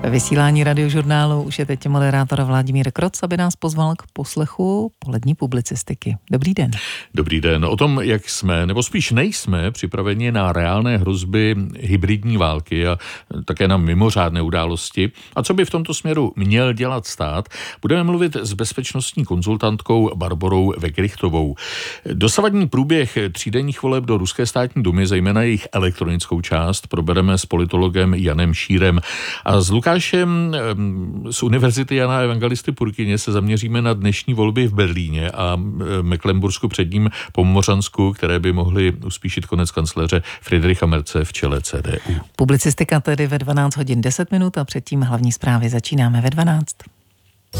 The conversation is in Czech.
Ve vysílání Radiožurnálu už je teď moderátor Vladimír Kroc, aby nás pozval k poslechu polední publicistiky. Dobrý den. Dobrý den. O tom, jak jsme, nebo spíš nejsme připraveni na reálné hrozby hybridní války a také na mimořádné události a co by v tomto směru měl dělat stát, budeme mluvit s bezpečnostní konzultantkou Barborou Vegrichtovou. Dosavadní průběh třídenních voleb do Ruské státní dumy, zejména jejich elektronickou část, probereme s politologem Janem Šírem a s Lukášem z Univerzity Jana Evangelisty Purkyně se zaměříme na dnešní volby v Berlíně a Mecklenbursku předním Pomořansku, které by mohly uspíšit konec kancléře Friedricha Merze v čele CDU. Publicistika tedy ve 12 hodin 10 minut a předtím hlavní zprávy začínáme ve 12.